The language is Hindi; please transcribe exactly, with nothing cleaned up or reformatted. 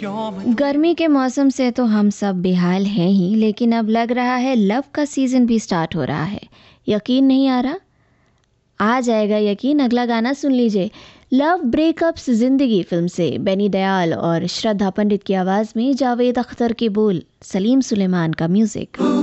गर्मी के मौसम से तो हम सब बेहाल हैं ही, लेकिन अब लग रहा है लव का सीजन भी स्टार्ट हो रहा है। यकीन नहीं आ रहा? आ जाएगा यकीन, अगला गाना सुन लीजिए। लव ब्रेकअप्स जिंदगी फिल्म से बेनी दयाल और श्रद्धा पंडित की आवाज़ में जावेद अख्तर के बोल, सलीम सुलेमान का म्यूजिक।